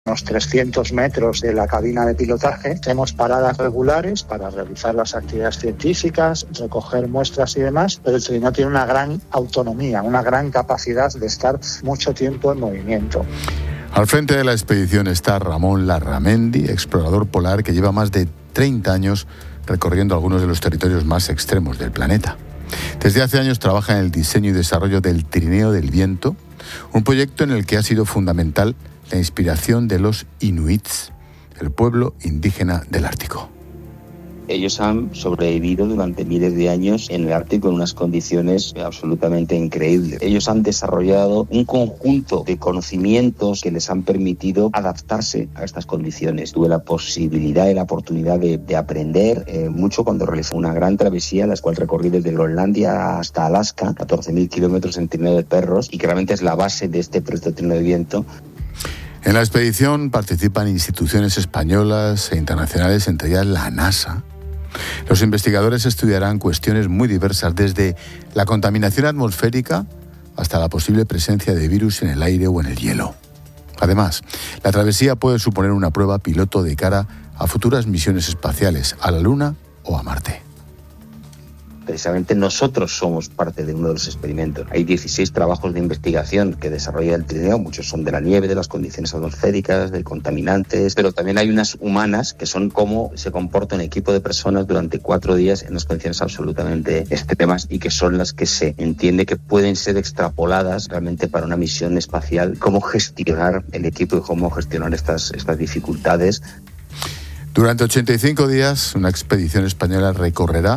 unos 300 metros de la cabina de pilotaje. Hacemos paradas regulares para realizar las actividades científicas, recoger muestras y demás, pero el Trineo tiene una gran autonomía, una gran capacidad de estar mucho tiempo en movimiento. Al frente de la expedición está Ramón Larramendi, explorador polar que lleva más de 30 años recorriendo algunos de los territorios más extremos del planeta. Desde hace años trabaja en el diseño y desarrollo del Trineo del Viento, un proyecto en el que ha sido fundamental la inspiración de los inuits, el pueblo indígena del Ártico. Ellos han sobrevivido durante miles de años en el Ártico en unas condiciones absolutamente increíbles. Ellos han desarrollado un conjunto de conocimientos que les han permitido adaptarse a estas condiciones. Tuve la posibilidad y la oportunidad de aprender mucho cuando realicé una gran travesía, la cual recorrí desde Groenlandia hasta Alaska, 14.000 kilómetros en trineo de perros, y que realmente es la base de este proyecto de Trineo de Viento. En la expedición participan instituciones españolas e internacionales, entre ellas la NASA. Los investigadores estudiarán cuestiones muy diversas, desde la contaminación atmosférica hasta la posible presencia de virus en el aire o en el hielo. Además, la travesía puede suponer una prueba piloto de cara a futuras misiones espaciales a la Luna o a Marte. Precisamente nosotros somos parte de uno de los experimentos. Hay 16 trabajos de investigación que desarrolla el Trineo, muchos son de la nieve, de las condiciones atmosféricas, de contaminantes, pero también hay unas humanas que son cómo se comporta un equipo de personas durante 4 días en unas condiciones absolutamente extremas y que son las que se entiende que pueden ser extrapoladas realmente para una misión espacial, cómo gestionar el equipo y cómo gestionar estas dificultades. Durante 85 días, una expedición española recorrerá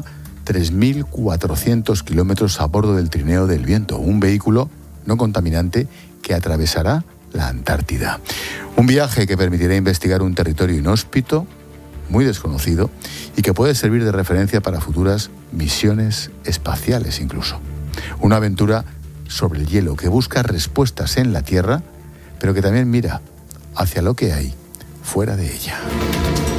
3.400 kilómetros a bordo del Trineo del Viento, un vehículo no contaminante que atravesará la Antártida. Un viaje que permitirá investigar un territorio inhóspito, muy desconocido, y que puede servir de referencia para futuras misiones espaciales incluso. Una aventura sobre el hielo que busca respuestas en la Tierra, pero que también mira hacia lo que hay fuera de ella.